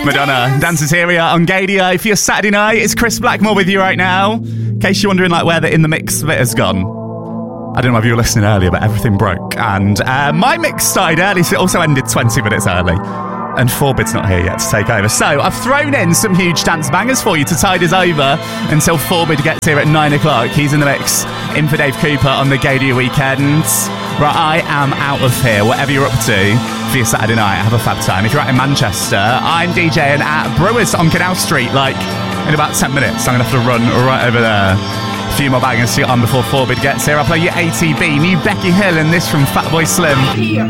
Madonna, Dances Here on Gadio for your Saturday night. It's Chris Blackmore with you right now. In case you're wondering where the In The Mix bit has gone. I don't know if you were listening earlier, but everything broke. And my mix started early, so it also ended 20 minutes early. And Forbid's not here yet to take over. So I've thrown in some huge dance bangers for you to tide us over until Forbid gets here at 9 o'clock. He's in the mix, in for Dave Cooper on the Gadio weekends. Right, I am out of here. Whatever you're up to for your Saturday night, have a fab time. If you're out in Manchester, I'm DJing at Brewers on Canal Street, in about 10 minutes. I'm going to have to run right over there. A few more bangers to get on before Forbid gets here. I'll play you ATB, new Becky Hill, and this from Fatboy Slim.